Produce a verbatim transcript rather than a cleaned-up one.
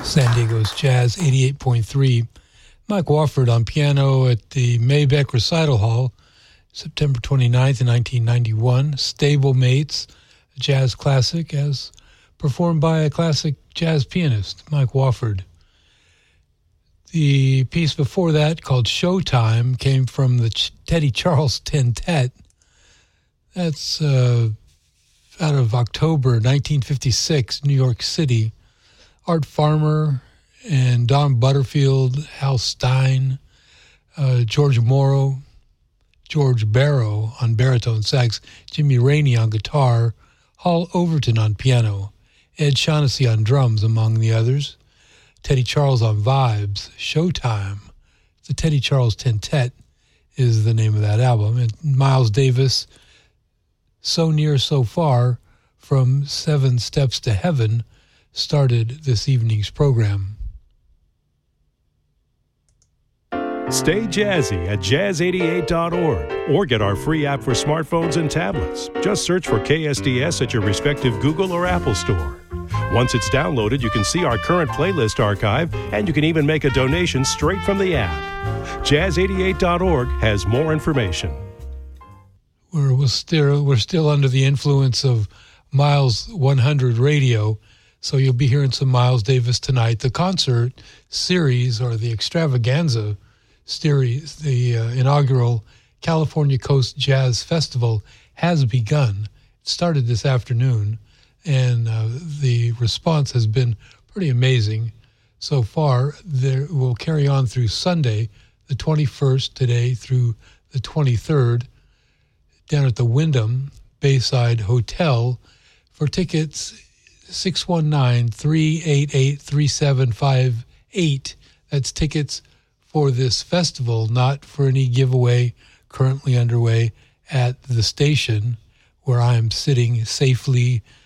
San Diego's Jazz eighty-eight point three. Mike Wofford on piano at the Maybeck Recital Hall, September twenty-ninth, nineteen ninety-one. Stablemates, a jazz classic, as performed by a classic jazz pianist, Mike Wofford. The piece before that, called Showtime, came from the Ch- Teddy Charles Quintet. That's uh, out of October nineteen fifty-six, New York City. Art Farmer and Don Butterfield, Hal Stein, uh, George Morrow, George Barrow on baritone sax, Jimmy Rainey on guitar, Hall Overton on piano, Ed Shaughnessy on drums, among the others, Teddy Charles on vibes. Showtime, the Teddy Charles Quintet is the name of that album, and Miles Davis, So Near, So Far, from Seven Steps to Heaven, started this evening's program. Stay jazzy at jazz eighty-eight dot org or get our free app for smartphones and tablets. Just search for K S D S at your respective Google or Apple store. Once it's downloaded, you can see our current playlist archive, and you can even make a donation straight from the app. jazz eighty-eight dot org has more information. We're, we're, still, we're still under the influence of Miles one hundred radio, so you'll be hearing some Miles Davis tonight. The concert series, or the extravaganza series, the uh, inaugural California Coast Jazz Festival, has begun. It started this afternoon, and uh, the response has been pretty amazing so far. There will carry on through Sunday, the twenty-first, today through the twenty-third, down at the Wyndham Bayside Hotel. For tickets, six one nine, three eight eight, three seven five eight. That's tickets for this festival, not for any giveaway currently underway at the station where I'm sitting safely